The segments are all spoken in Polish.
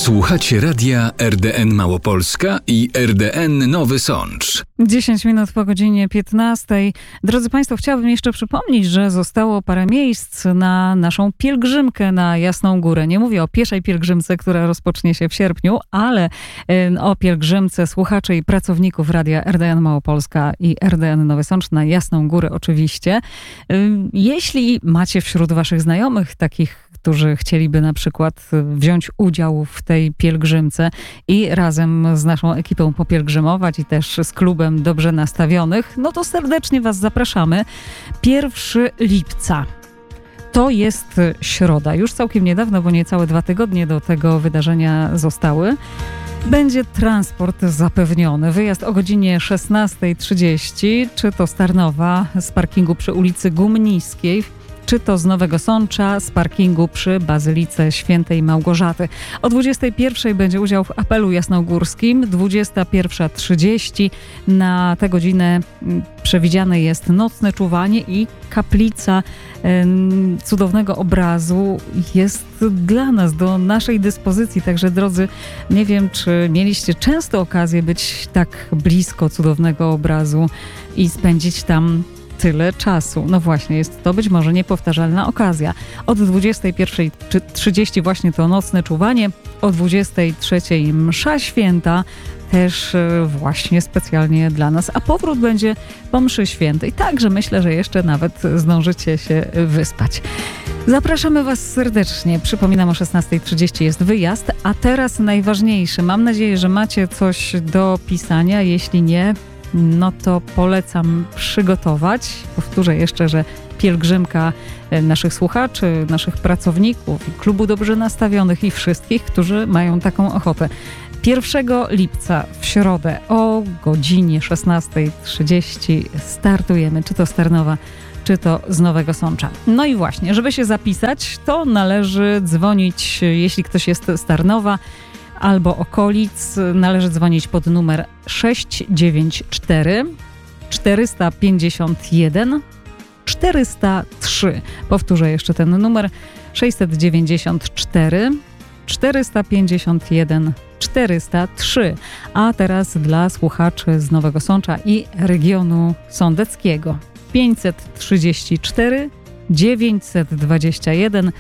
Słuchacie radia RDN Małopolska i RDN Nowy Sącz. 10 minut po godzinie 15. Drodzy Państwo, chciałabym jeszcze przypomnieć, że zostało parę miejsc na naszą pielgrzymkę na Jasną Górę. Nie mówię o pieszej pielgrzymce, która rozpocznie się w sierpniu, ale o pielgrzymce słuchaczy i pracowników radia RDN Małopolska i RDN Nowy Sącz na Jasną Górę oczywiście. Jeśli macie wśród waszych znajomych takich, którzy chcieliby na przykład wziąć udział w tej pielgrzymce i razem z naszą ekipą popielgrzymować i też z klubem Dobrze Nastawionych, no to serdecznie was zapraszamy. 1 lipca. To jest środa. Już całkiem niedawno, bo niecałe 2 tygodnie do tego wydarzenia zostały. Będzie transport zapewniony. Wyjazd o godzinie 16:30, czy to z Tarnowa, z parkingu przy ulicy Gumniskiej, czy to z Nowego Sącza, z parkingu przy Bazylice Świętej Małgorzaty. O 21:00 będzie udział w apelu jasnogórskim, 21:30. Na tę godzinę przewidziane jest nocne czuwanie i kaplica cudownego obrazu jest dla nas, do naszej dyspozycji. Także drodzy, nie wiem, czy mieliście często okazję być tak blisko cudownego obrazu i spędzić tam tyle czasu. No właśnie, jest to być może niepowtarzalna okazja. Od 21:30 właśnie to nocne czuwanie, o 23:00 msza święta, też właśnie specjalnie dla nas, a powrót będzie po mszy świętej. Także myślę, że jeszcze nawet zdążycie się wyspać. Zapraszamy was serdecznie. Przypominam, o 16:30 jest wyjazd, a teraz najważniejsze. Mam nadzieję, że macie coś do pisania. Jeśli nie, no to polecam przygotować. Powtórzę jeszcze, że pielgrzymka naszych słuchaczy, naszych pracowników, klubu Dobrze Nastawionych i wszystkich, którzy mają taką ochotę. 1 lipca w środę o godzinie 16:30 startujemy, czy to z Tarnowa, czy to z Nowego Sącza. No i właśnie, żeby się zapisać, to należy dzwonić, jeśli ktoś jest z Tarnowa albo okolic, należy dzwonić pod numer 694 451 403. Powtórzę jeszcze ten numer: 694 451 403. A teraz dla słuchaczy z Nowego Sącza i regionu sądeckiego: 534 921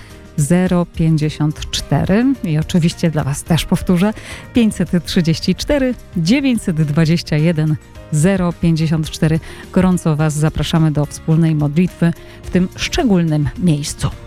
054 i oczywiście dla was też powtórzę: 534 921 054. Gorąco was zapraszamy do wspólnej modlitwy w tym szczególnym miejscu.